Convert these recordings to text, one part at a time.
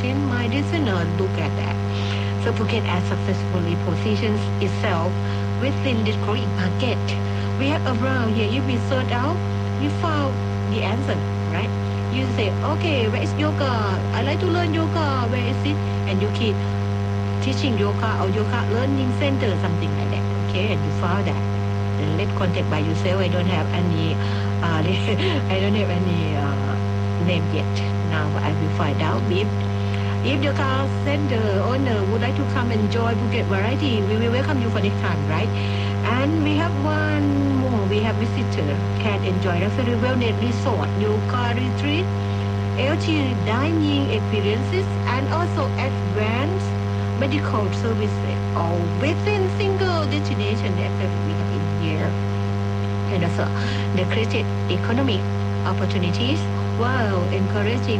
important my listener look at that. So Phuket has successfully positions itself within this growing market. We have around here, if we sort out, we found the answer, right? You say, okay, where is yoga? I like to learn yoga. Where is it? And you keep teaching yoga or yoga learning center, something like that. Okay, and you found that. Then let contact by yourself. I don't have any. I don't have any name yet. Now I will find out. If the car center owner would like to come and join Phuket Variety, we will welcome you for next time, right? And we have one more. We have visitor can enjoy luxury wellness resort, yoga retreat, LT dining experiences, and also advanced medical services, all within single destination that we have in here. And also the created economic opportunities while encouraging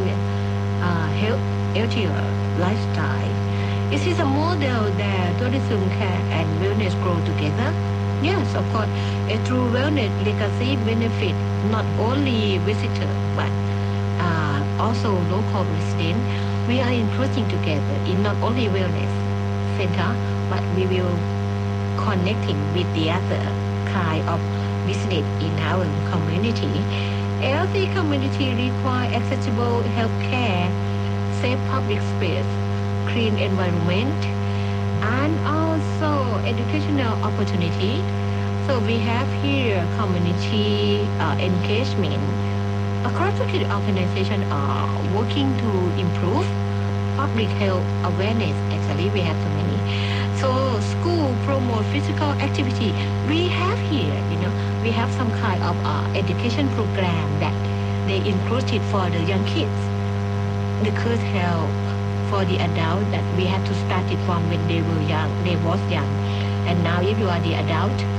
healthier lifestyle. Is this a model that tourism care and wellness grow together? Yes, of course. A true wellness legacy benefit not only visitor but also local residents. We are including together in not only wellness center, but we will connecting with the other kind of business in our community. A healthy community require accessible healthcare, safe public space, clean environment, and also educational opportunity. So we have here community engagement. Across the organization are working to improve public health awareness. Actually, we have so many. So school promote physical activity. We have here, we have some kind of education program that they included for the young kids. The could help for the adult that we have to start it from when they were young, they was young. And now if you are the adult,